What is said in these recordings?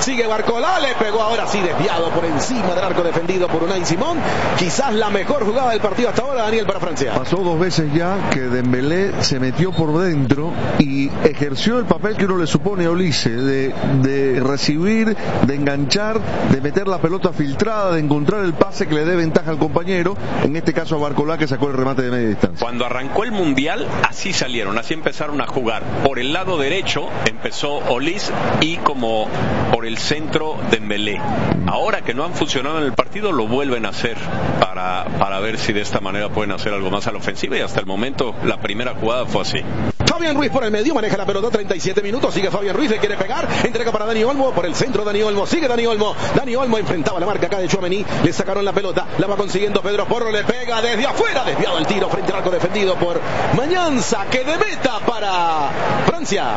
sigue Barcolá, le pegó ahora sí desviado por encima del arco defendido por Unai Simón. Quizás la mejor jugada del partido hasta ahora, Daniel, para Francia. Pasó 2 veces ya que Dembélé se metió por dentro y ejerció el papel que uno le supone a Olise, de recibir, de enganchar, de meter la pelota filtrada, de encontrar el pase que le dé ventaja al compañero, en este caso a Barcolá, que sacó el remate de media distancia. Cuando arrancó el Mundial, así salieron, así empezaron a jugar. Por el lado derecho empezó Olise y como por el centro Dembélé. Ahora que no han funcionado en el partido, lo vuelven a hacer para ver si de esta manera pueden hacer algo más a la ofensiva, y hasta el momento la primera jugada fue así. Fabián Ruiz por el medio, maneja la pelota, 37 minutos, sigue Fabián Ruiz, le quiere pegar, entrega para Dani Olmo, por el centro Dani Olmo, sigue Dani Olmo enfrentaba la marca acá de Tchouaméni, le sacaron la pelota, la va consiguiendo Pedro Porro, le pega desde afuera, desviado el tiro frente al arco defendido por Mañán, saque de meta para Francia.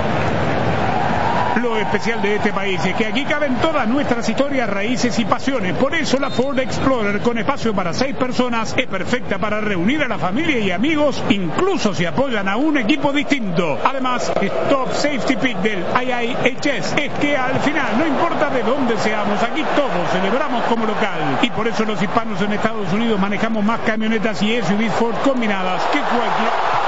Lo especial de este país es que aquí caben todas nuestras historias, raíces y pasiones. Por eso la Ford Explorer, con espacio para 6 personas, es perfecta para reunir a la familia y amigos, incluso si apoyan a un equipo distinto. Además, Top Safety Pick del IIHS es que al final, no importa de dónde seamos, aquí todos celebramos como local. Y por eso los hispanos en Estados Unidos manejamos más camionetas y SUVs Ford combinadas que cualquier...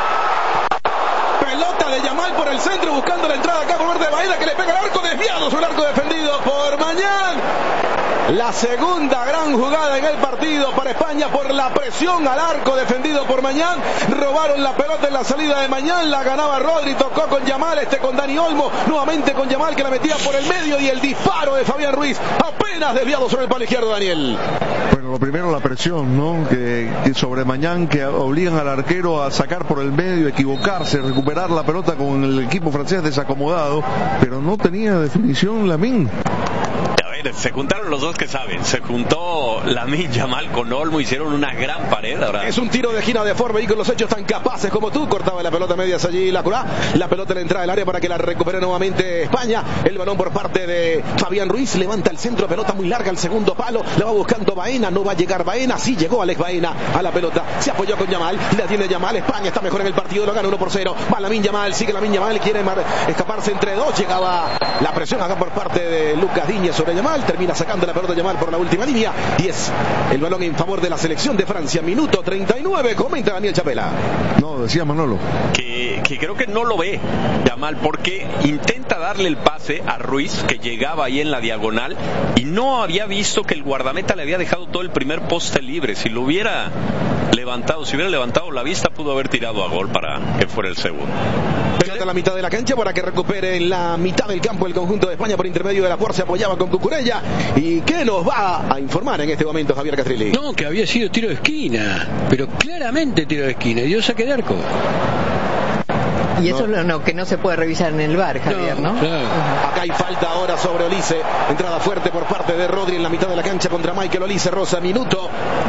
Pelota de Yamal por el centro, buscando la entrada acá por Verde Baena, que le pega el arco, desviado sobre el arco defendido por Mañán. La segunda gran jugada en el partido para España por la presión al arco defendido por Mañán. Robaron la pelota en la salida de Mañán, la ganaba Rodri, tocó con Yamal, con Dani Olmo, nuevamente con Yamal que la metía por el medio, y el disparo de Fabián Ruiz apenas desviado sobre el palo izquierdo, Daniel. Bueno, lo primero la presión, ¿no? Que sobre Mañán, que obligan al arquero a sacar por el medio, equivocarse, recuperar la pelota con el equipo francés desacomodado, pero no tenía definición Lamine. Se juntaron los dos que saben. Se juntó Lamine Yamal con Olmo, hicieron una gran pared. Ahora es un tiro de esquina de Ford, vehículos hechos tan capaces como tú. Cortaba la pelota medias allí la Curá. La pelota en la entrada del área para que la recupere nuevamente España. El balón por parte de Fabián Ruiz. Levanta el centro, pelota muy larga al segundo palo. La va buscando Baena, no va a llegar Baena. Sí llegó Alex Baena a la pelota. Se apoyó con Yamal, la tiene Yamal. España está mejor en el partido, lo gana 1-0. Va Lamine Yamal, sigue Lamine Yamal, quiere escaparse entre dos. Llegaba la presión acá por parte de Lucas Digne sobre Yamal. Termina sacando la pelota Yamal por la última línea, y es el balón en favor de la selección de Francia. Minuto 39, comenta Daniel Chapela. No, decía Manolo que creo que no lo ve Yamal, porque intenta darle el pase a Ruiz, que llegaba ahí en la diagonal, y no había visto que el guardameta le había dejado todo el primer poste libre. Si lo hubiera levantado, si hubiera levantado la vista, pudo haber tirado a gol para que fuera el segundo. Pelota en la mitad de la cancha para que recupere en la mitad del campo el conjunto de España por intermedio de la Ford. Se apoyaba con Cucurella. ¿Y qué nos va a informar en este momento Javier Castrilli? No, que había sido tiro de esquina, pero claramente tiro de esquina, y dio saque de arco. Y eso es lo que no se puede revisar en el VAR, Javier, ¿no? Claro. Acá hay falta ahora sobre Olise. Entrada fuerte por parte de Rodri en la mitad de la cancha contra Michael Olise. Rosa, minuto.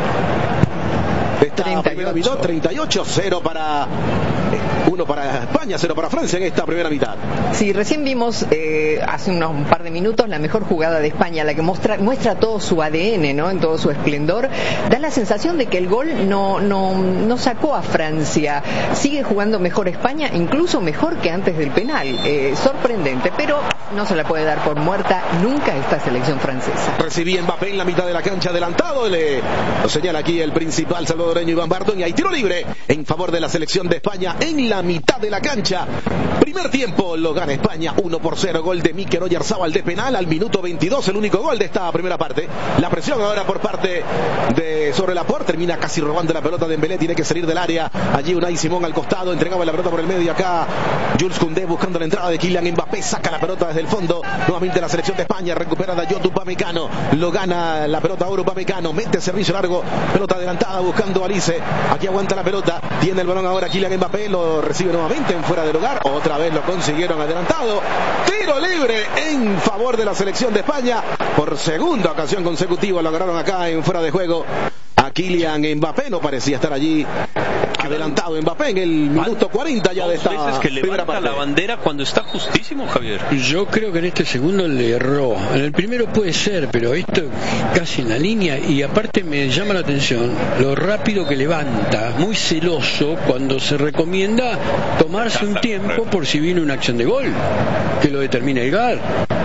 38, 0 para 1 para España, 0 para Francia en esta primera mitad. Sí, recién vimos hace un par de minutos la mejor jugada de España, la que muestra todo su ADN, ¿no? En todo su esplendor. Da la sensación de que el gol no sacó a Francia. Sigue jugando mejor España, incluso mejor que antes del penal. Sorprendente, pero no se la puede dar por muerta nunca esta selección francesa. Recibía Mbappé en la mitad de la cancha adelantado, lo señala aquí el principal salvadoreño Iván Barton, y hay tiro libre en favor de la selección de España en la mitad de la cancha. Primer tiempo lo gana España 1-0, gol de Mikel Oyarzabal de penal al minuto 22, el único gol de esta primera parte. La presión ahora por parte de sobre Laporte, termina casi robando la pelota de Dembélé, tiene que salir del área, allí Unai Simón al costado, entregaba la pelota por el medio, acá Jules Koundé buscando la entrada de Kylian Mbappé, saca la pelota desde el fondo, nuevamente la selección de España, recupera Dayot Upamecano, lo gana la pelota ahora Upamecano, mete servicio largo, pelota adelantada buscando a Alice, aquí aguanta la pelota, tiene el balón ahora Kylian Mbappé, lo recibe nuevamente en fuera de lugar, otra vez lo consiguieron adelantado, tiro libre en favor de la selección de España, por segunda ocasión consecutiva lo agarraron acá en fuera de juego a Kylian Mbappé, no parecía estar allí adelantado Mbappé en el minuto 40 ya de esta veces que primera parte. La bandera cuando está justísimo, Javier. Yo creo que en este segundo le erró. En el primero puede ser, pero esto casi en la línea, y aparte me llama la atención lo rápido que levanta, muy celoso cuando se recomienda tomarse un tiempo por si viene una acción de gol, que lo determina el VAR.